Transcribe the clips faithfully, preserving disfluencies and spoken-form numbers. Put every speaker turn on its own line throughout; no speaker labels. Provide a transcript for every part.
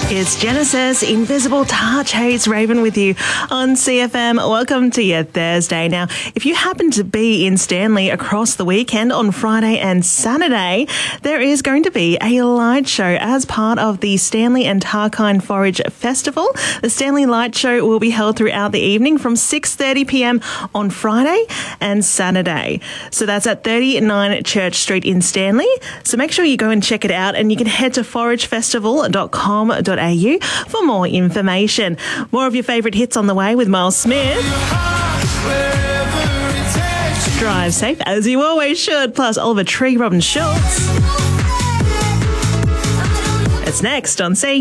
It's Genesis, Invisible Touch. Hey, it's Raven with you on C F M. Welcome to your Thursday. Now, if you happen to be in Stanley across the weekend on Friday and Saturday, there is going to be a light show as part of the Stanley and Tarkine Forage Festival. The Stanley Light Show will be held throughout the evening from six thirty p m on Friday and Saturday. So that's at thirty-nine Church Street in Stanley. So make sure you go and check it out, and you can head to forage festival dot com dot a u for more information. More of your favourite hits on the way with Miles Smith. Drive safe, as you always should. Plus Oliver Tree, Robin Schultz. It's next on C.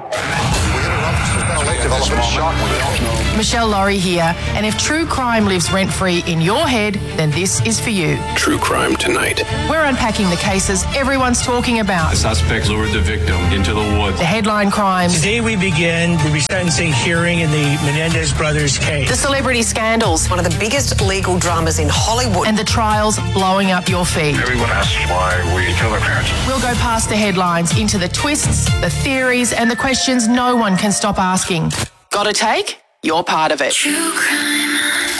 Michelle Laurie here, and if true crime lives rent-free in your head, then this is for you.
True Crime Tonight.
We're unpacking the cases everyone's talking about.
The suspect lured the victim into the woods.
The headline crimes.
Today we begin the resentencing hearing in the Menendez brothers case.
The celebrity scandals.
One of the biggest legal dramas in Hollywood.
And the trials blowing up your feed.
Everyone asks why we kill our parents.
We'll go past the headlines into the twists, the theories, and the questions no one can stop asking. Got a take? You're part of it.
True Crime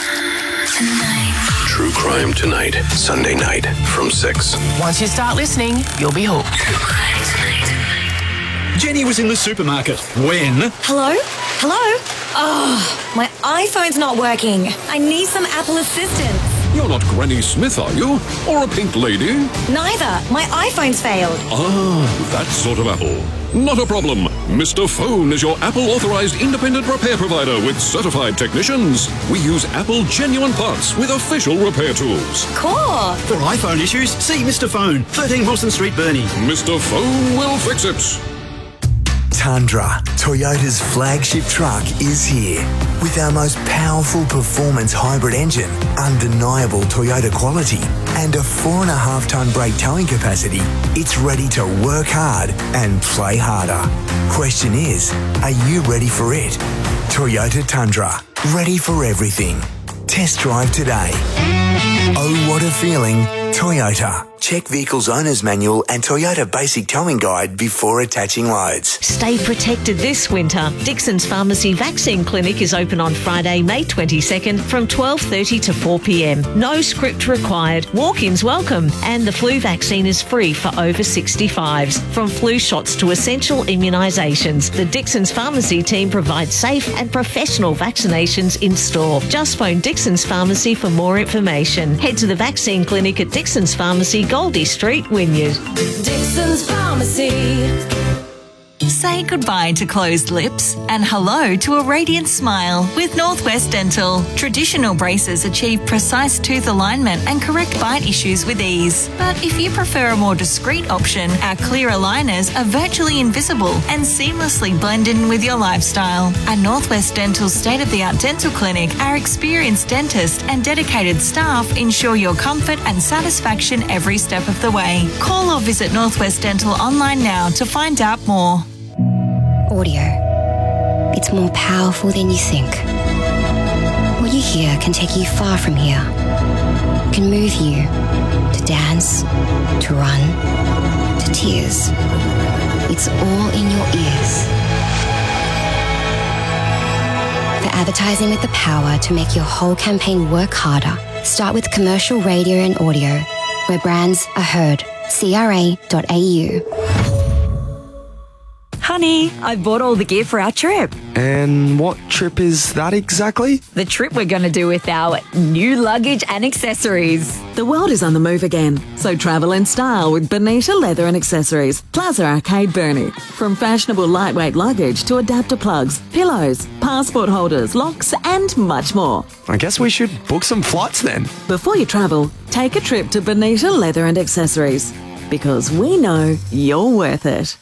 Tonight.
True Crime Tonight, Sunday night from six.
Once you start listening, you'll be hooked.
True Crime Tonight.
Jenny was in the supermarket. When?
Hello? Hello? Oh, my iPhone's not working. I need some Apple assistance.
You're not Granny Smith, are you? Or a pink lady?
Neither. My iPhone's failed.
Ah, that sort of Apple. Not a problem. Mister Phone is your Apple-authorized independent repair provider with certified technicians. We use Apple genuine parts with official repair tools.
Cool.
For iPhone issues, see Mister Phone, thirteen Wilson Street, Burnie.
Mister Phone will fix it.
Tundra, Toyota's flagship truck, is here. With our most powerful performance hybrid engine, undeniable Toyota quality, and a four and a half tonne brake towing capacity, it's ready to work hard and play harder. Question is, are you ready for it? Toyota Tundra, ready for everything. Test drive today. Oh, what a feeling. Toyota. Check Vehicle's Owner's Manual and Toyota Basic Towing Guide before attaching loads.
Stay protected this winter. Dixon's Pharmacy Vaccine Clinic is open on Friday, May twenty-second from twelve thirty to four p m. No script required. Walk-ins welcome. And the flu vaccine is free for over sixty-fives. From flu shots to essential immunisations, the Dixon's Pharmacy team provides safe and professional vaccinations in store. Just phone Dixon's Pharmacy for more information. Head to the vaccine clinic at Dixon's Pharmacy, Goldie Street, Wynyard.
Dixon's Pharmacy.
Say goodbye to closed lips and hello to a radiant smile with Northwest Dental. Traditional braces achieve precise tooth alignment and correct bite issues with ease. But if you prefer a more discreet option, our clear aligners are virtually invisible and seamlessly blend in with your lifestyle. At Northwest Dental's state-of-the-art dental clinic, our experienced dentist and dedicated staff ensure your comfort and satisfaction every step of the way. Call or visit Northwest Dental online now to find out more.
Audio. It's more powerful than you think. What you hear can take you far from here. It can move you to dance, to run, to tears. It's all in your ears. For advertising with the power to make your whole campaign work harder, start with commercial radio and audio, where brands are heard. C R A dot A U.
Honey, I bought all the gear for our trip.
And what trip is that exactly?
The trip we're going to do with our new luggage and accessories.
The world is on the move again, so travel in style with Bonita Leather and Accessories, Plaza Arcade, Burnie. From fashionable lightweight luggage to adapter plugs, pillows, passport holders, locks and much more.
I guess we should book some flights then.
Before you travel, take a trip to Bonita Leather and Accessories, because we know you're worth it.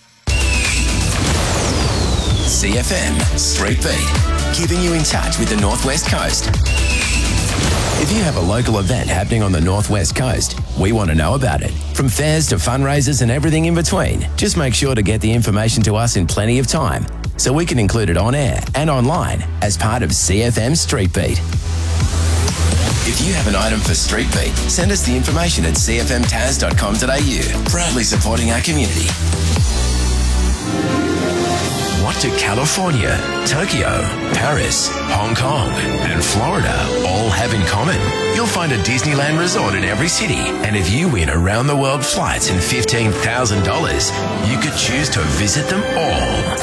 C F M Street Beat, keeping you in touch with the Northwest Coast. If you have a local event happening on the Northwest Coast, we want to know about it. From fairs to fundraisers and everything in between, just make sure to get the information to us in plenty of time so we can include it on air and online as part of C F M Street Beat. If you have an item for Street Beat, send us the information at c f m taz dot com dot a u. Proudly supporting our community.
What
to California, Tokyo, Paris, Hong Kong, and Florida all have in common. You'll find a Disneyland resort in every city, and if you win around the world flights and fifteen thousand dollars, you could choose to visit them all.